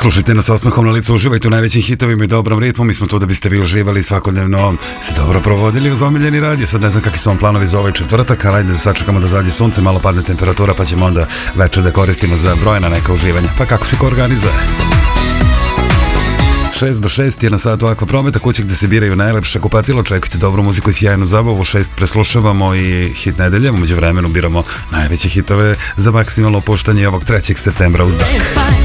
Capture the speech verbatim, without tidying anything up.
Slušajte nas sa osmehom na licu, uživajte u najvećim hitovima i dobrom ritmu. Mi smo tu da biste vi uživali i svakodnevno se dobro provodili uz omiljeni radio. Sad ne znam kakvi su vam planovi za ovaj četvrtak, ali ajde da sačekamo da zađe sunce, malo padne temperatura, pa ćemo onda večer da koristimo za brojna neka uživanja. Pa kako se ko organizuje? šest do šest je na satu Aqua Prometa, kuće gde se biraju najlepša kupatila. Očekujte dobru muziku i sjajnu zabavu. šest preslušavamo i hit nedelje. Umeđu vremenu biramo najveće hitove za maksimalno opuštanje ovog trećeg septembra uz dak.